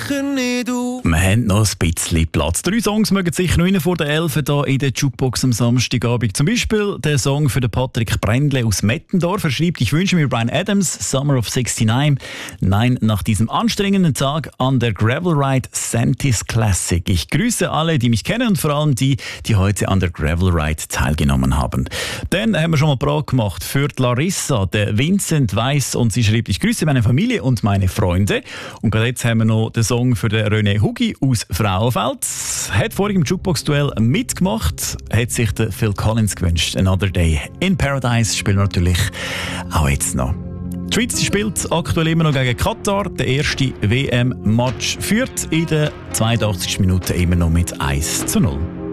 sicher nicht auf. Wir haben noch ein bisschen Platz. 3 Songs mögen sicher noch rein vor der 11 hier in der Jukebox am Samstagabend. Zum Beispiel der Song für den Patrick Brändle aus Mettendorf. Er schreibt, ich wünsche mir Bryan Adams, Summer of 69. Nein, nach diesem anstrengenden Tag an der Gravel Ride Santis Classic. Ich grüße alle, die mich kennen und vor allem die, die heute an der Gravel Ride teilgenommen haben. Dann haben wir schon mal parat gemacht für die Larissa, der Vincent Weiss, und sie schreibt, ich grüße meine Familie und meine Freunde. Und gerade jetzt haben wir noch den Song für den René Hugi aus Frauenfeld. Hat vorhin im Jukebox-Duell mitgemacht, hat sich der Phil Collins gewünscht. Another Day in Paradise spielen wir natürlich auch jetzt noch. Die Schweiz spielt aktuell immer noch gegen Katar. Der erste WM-Match führt in der 82. Minute immer noch mit 1:0.